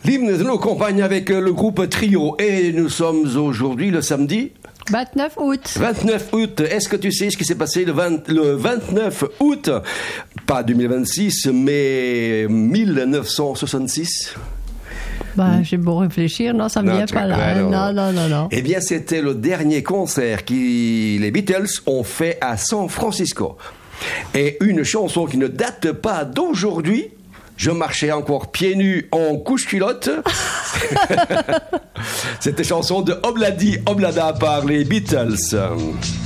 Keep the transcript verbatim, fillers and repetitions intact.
L'hymne nous accompagne avec le groupe Trio et nous sommes aujourd'hui le samedi vingt-neuf août. vingt-neuf août. Est-ce que tu sais ce qui s'est passé le, vingt, le vingt-neuf août? Pas deux mille vingt-six, mais mille neuf cent soixante-six. Bah, j'ai beau réfléchir, non, ça me Non, vient tu- pas là. ouais, non. non, non, non, non. Eh bien, c'était le dernier concert que les Beatles ont fait à San Francisco. Et une chanson qui ne date pas d'aujourd'hui. Je marchais encore pieds nus en couche-culotte. C'était chanson de Obladi Oblada par les Beatles.